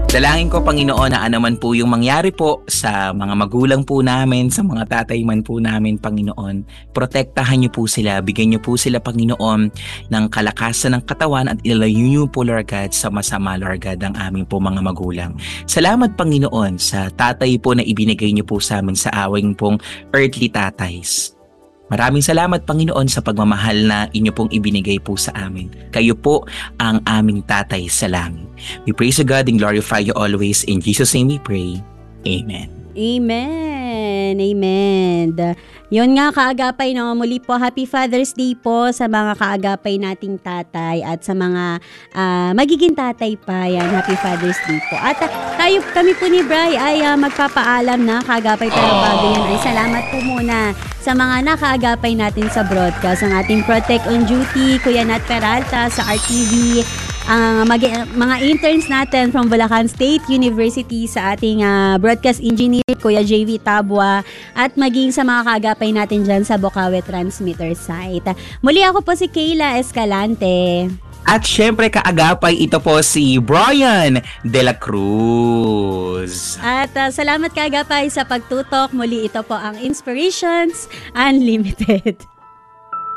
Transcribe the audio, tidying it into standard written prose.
Dalangin ko, Panginoon, na anuman po yung mangyari po sa mga magulang po namin, sa mga tatay man po namin, Panginoon, protektahan niyo po sila, bigyan niyo po sila, Panginoon, ng kalakasan ng katawan at ilayo niyo po, Lord God, sa masama, Lord God, ang aming po mga magulang. Salamat, Panginoon, sa tatay po na ibinigay niyo po sa amin sa awing pong earthly tatays. Maraming salamat, Panginoon, sa pagmamahal na inyo pong ibinigay po sa amin. Kayo po ang aming tatay sa langit. We praise you, God, and glorify you always. In Jesus' name we pray. Amen. Amen. Amen. Yun nga, kaagapay, no? Muli po, Happy Father's Day po sa mga kaagapay nating tatay at sa mga magiging tatay pa. Yan, Happy Father's Day po. At kami po ni Bri ay magpapaalam na kaagapay, pero bago yan ay salamat po muna sa mga nakaagapay natin sa broadcast. Ang ating Protect on Duty, Kuya Nat Peralta sa RTV, ang mga interns natin from Bulacan State University sa ating broadcast engineer, Kuya JV Tabwa, at maging sa mga kaagapay natin dyan sa Bocaue Transmitter site. Muli ako po si Kayla Escalante. At syempre, kaagapay, ito po si Brian De La Cruz. At salamat kaagapay sa pagtutok. Muli ito po ang Inspirations Unlimited.